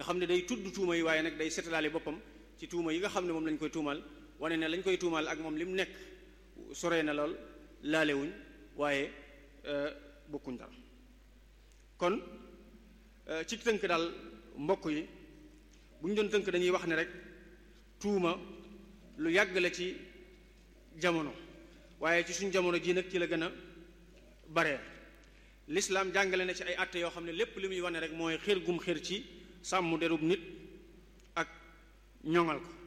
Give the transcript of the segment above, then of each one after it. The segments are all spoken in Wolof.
xam ne day tudd tuuma yi waaye nag day setalaale boppam ci tuuma yi nga xam ne moom lañ koy tuumal wane ne lañ koy tuumal ak moom li mu nekk soree na lool laalewuñ waaye bokkuñ dara. kon ci tënk daal mbokk yi bu ñu doon tënk dañuy wax ne rek tuuma lu yàgg la ci jamono waaye ci suñ jamono ji nag ci la gën a bare. lislaam jàngale na ci ay àtte yoo xam ne lépp li muy wane rek mooy xir gum xir ci sàmm derub nit ak ñoŋal ko.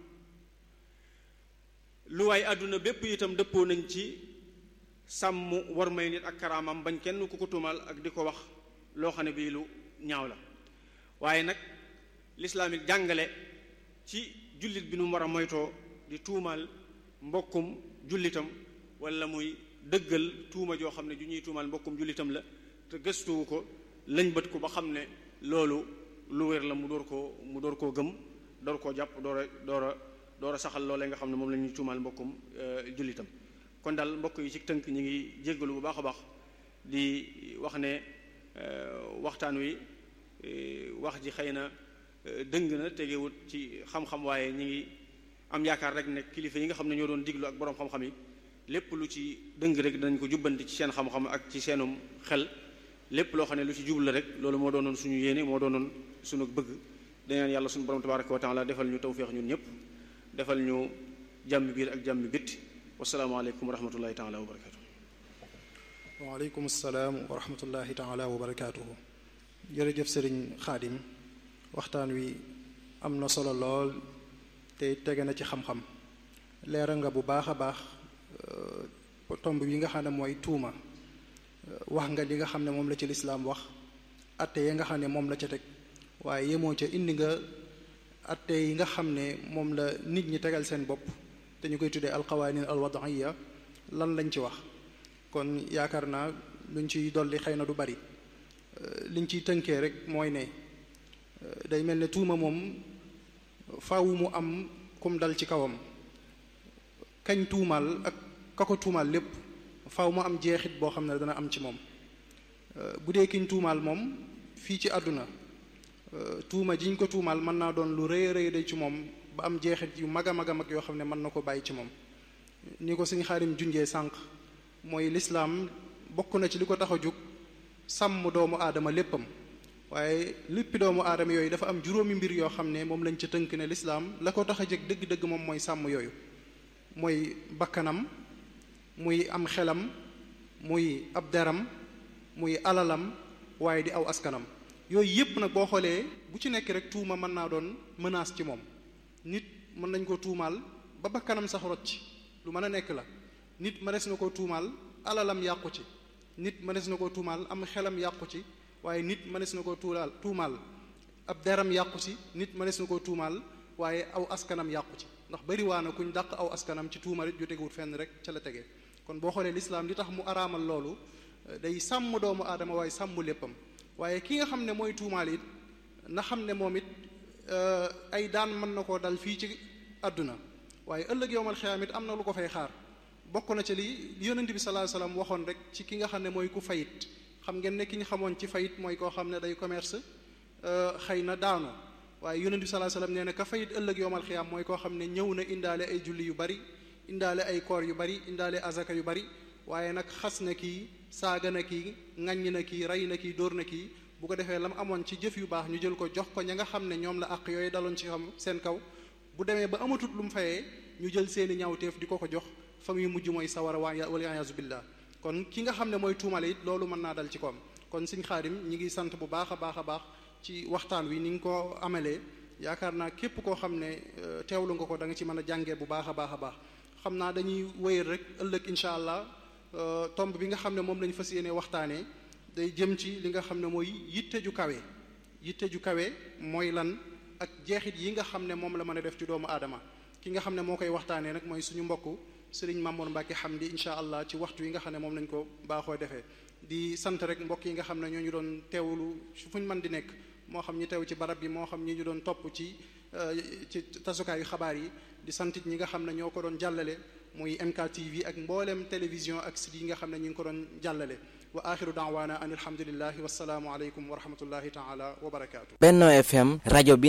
lu waay àdduna bépp itam dëppoo nañ ci sàmm war may nit ak karaamam bañ kenn ku ko tuumal ak di ko wax loo xam ne bii lu ñaaw la. waaye nag lislaam it jàngale ci jullit bi nu mu war a moytoo di tuumal mbokkum jullitam wala muy dëggal tuuma joo xam ne ju ñuy tuumal mbokkum jullitam la te gëstuwu ko lañ bët ko ba xam ne loolu lu wér la mu door koo gëm door koo jàpp door a saxal loolee nga xam ne moom la ñuy tuumal mbokkum jullitam. kon daal mbokk yi ci tënk ñi ngi jéggalu bu baax a baax di wax ne waxtaan wi wax ji xëy na dëng na tegewut ci xam-xam waaye ñi ngi am yaakaar rek ne kilifa yi nga xam ne ñoo doon diglu ak boroom xam-xam yi lépp lu ci dëng rek danañ ko jubbanti ci seen xam-xam ak ci seenum xel lépp loo xam ne lu ci jublu la rek loolu moo doonoon suñu yéene moo doonoon suñu bëgg dañaan yàlla suñu borom tabaraka wa taala defal ñu tawféex ñun ñëpp defal ñu jàmm biir ak jàmm bitti wasalaamaaleykum wa rahmatullahi taala wa barakaatu. waaleykum salaam wa rahmatullahi taala wa barakaatuhu. jërëjëf sëriñ Xaadim waxtaan wi am na solo lool te tege na ci xam-xam leeral nga bu baax a baax tomb yi nga xam ne mooy tuuma wax nga li nga xam ne moom la ci lislaam wax atte yi nga xam ne moom la ca teg waaye yemoo ca indi nga atte yi nga xam ne moom la nit ñi tegal seen bopp te ñu koy tuddee alqawanin alwadaiya lan lañ ci wax. kon yaakaar naa luñ ciy dolli xëy na du bari liñ ciy tënkee rek mooy ne day mel ne tuuma moom faaw mu am kum dal ci kawam kañ tuumaal ak ka ko tuumaal lépp faaw mu am jeexit boo xam ne dana am ci moom. bu dee kiñ tuumaal moom fii ci àdduna tuuma jiñ ko tuumaal mën naa doon lu rëy a rëy day ci moom ba am jeexit yu mag a mag a mag yoo xam ne mën na ko bàyyi ci moom. ni ko Sëñ Xaadim junjee sànq mooy lislaam bokk na ci li ko tax a jóg sàmm doomu aadama léppam waaye léppi doomu aadama yooyu dafa am juróomi mbir yoo xam ne moom lañ ca tënk ne lislaam la ko tax a jëg dëgg-dëgg moom mooy sàmm yooyu mooy bakkanam muy am xelam muy ab deram muy alalam waaye di aw askanam yooyu yépp nag boo xoolee bu ci nekk rek tuuma mën naa doon menace ci moom. nit mën nañ ko tuumaal ba bakkanam sax rot ci lu mën a nekk la. nit mënees na ko tuumaal alalam yàqu ci nit mënees na ko tuumaal am xelam yàqu ci waaye nit mënees na ko tuumaal ab deram yàqu ci nit mënees na ko tuumaal waaye aw askanam yàqu ci ndax bari waa na kuñ dàq aw askanam ci tuumalit ju teguwut fenn rek ca la tege. kon boo xoolee lislaam li tax mu araamal loolu day sàmm doomu aadama waaye sàmm léppam waaye ki nga xam ne mooy tuumaal it na xam ne moom it ay daan mën na koo dal fii ci àdduna waaye ëllëg yowmal xiyaam it am na lu ko fay xaar. bokk na ci li yonent bi sallallahu alayhi wasallam waxoon rek ci ki nga xam ne mooy ku fayit xam ngeen ne ki ñu xamoon ci fayit mooy koo xam ne day commerce xëy na daanu waaye yonent bi sallallahu alayhi wasallam nee na ka fayit ëllëg yowmal xiyaam mooy koo xam ne ñëw na indaale ay julli yu bari indaale ay koor yu bari indaale azaka yu bari waaye nag xas na kii saaga na kii ŋaññi na kii rey na kii dóor na kii bu ko defee lam amoon ci jëf yu baax ñu jël ko jox ko ña nga xam ne ñoom la àq yooyu daloon ci xam seen kaw bu demee ba amatut lu mu fayee ñu jël seeni ñaawteef di ko jox fa muy mujj mooy sawara wal iyaazu billah. kon ki nga xam ne mooy tuumale it loolu mën naa dal ci koom. kon Sëñ Xaadim ñi ngi sant bu baax a baax ci waxtaan wi ni nga ko amalee yaakaar naa képp koo xam ne teewlu nga ko da nga ci mën a jàngee bu baax a baax xam naa dañuy wéyal rek ëllëg incha allah tomb bi nga xam ne moom lañu fas yéene waxtaanee day jëm ci li nga xam ne mooy yitte ju kawe mooy lan ak jeexit yi nga xam ne moom la mën a def ci doomu aadama. ki nga xam ne moo koy waxtaanee nag mooy suñu mbokk Sëriñ Mamour Mbacke Hamdi incha allah ci waxtu yi nga xam ne moom lañ ko baaxoo defee di sant rek mbokk yi nga xam ne ñoo ñu doon teewlu fuñ mën di nekk moo xam ñi teew ci barab bi moo xam ñi ñu doon topp ci tasukaayu xabaar yi di santit ñi nga xam ne ñoo ko doon jàllale muy MKTV ak mboolem télévision ak site yi nga xam ne ñu ngi ko doon jàllale wa axiru daawaana an alhamdulillahi wassalaamu aleykum wa rahmatullahi taala wa barakaatu. Benno FM rajo bi